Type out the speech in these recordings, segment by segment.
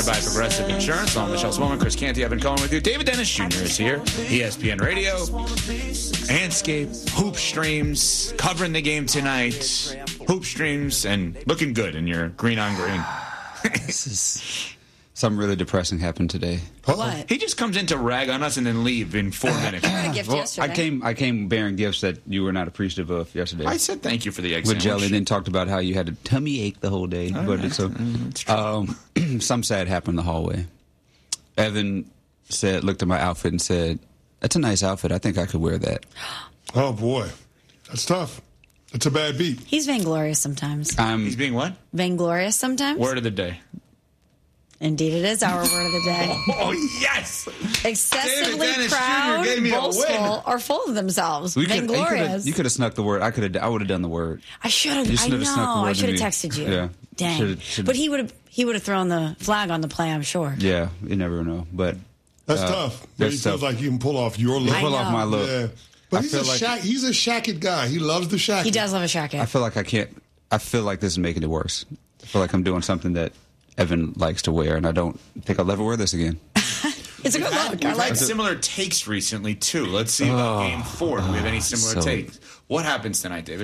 By Progressive Insurance. I'm Michelle Swillman, Chris Canty, Evan Cohen with you. David Dennis Jr. is here. ESPN Radio, Andscape, Hoop Streams, covering the game tonight. Hoop Streams, and looking good in your green on green. Something really depressing happened today. What? He just comes in to rag on us and then leave in 4 minutes. You got a gift yesterday. I came bearing gifts that you were not appreciative of yesterday. I said thank you for the egg with sandwich. jelly, and then talked about how you had a tummy ache the whole day. But it's some sad happened in the hallway. Evan looked at my outfit and said, "That's a nice outfit. I think I could wear that." Oh boy, that's tough. It's a bad beat. He's vainglorious sometimes. He's being what? Vainglorious sometimes? Word of the day. Indeed, it is our word of the day. Oh, yes! Excessively David Dennis Jr. proud, gave me a boastful, or full of themselves. Vainglorious. You could have snuck the word. I would have done the word. I should have. You I should have snuck the know. word I to should have me. texted you. Yeah. Dang. Should've. But he would have thrown the flag on the play, I'm sure. Yeah, you never know. But That's tough. But he feels like he can pull off your look. pull off my look. Yeah. But he's feel he's a shacket guy. He loves the shacket. He does love a shacket. I feel like I can't. I feel like this is making it worse. I feel like I'm doing something that Evan likes to wear, and I don't think I'll ever wear this again. It's a good look. We've I like had it. similar takes recently, too. Let's see about Game 4. Do we have any similar takes? What happens tonight, David?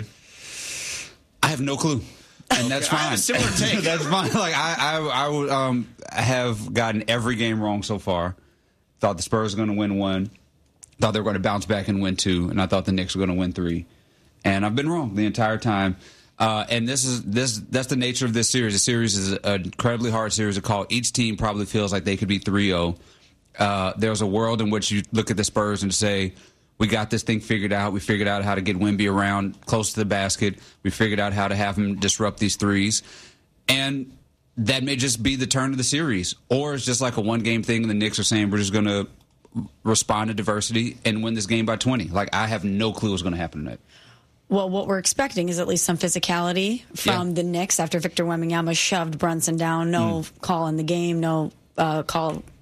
I have no clue. And that's fine. I have a similar take. That's fine. Like I would have gotten every game wrong so far. Thought the Spurs were going to win 1. Thought they were going to bounce back and win 2. And I thought the Knicks were going to win 3. And I've been wrong the entire time. And that's the nature of this series. The series is an incredibly hard series to call. Each team probably feels like they could be 3-0. There's a world in which you look at the Spurs and say, we got this thing figured out. We figured out how to get Wemby around close to the basket. We figured out how to have him disrupt these threes. And that may just be the turn of the series. Or it's just like a one-game thing, and the Knicks are saying we're just going to respond to diversity and win this game by 20. Like, I have no clue what's going to happen tonight. Well, what we're expecting is at least some physicality from the Knicks after Victor Wembanyama shoved Brunson down. No call in the game, no call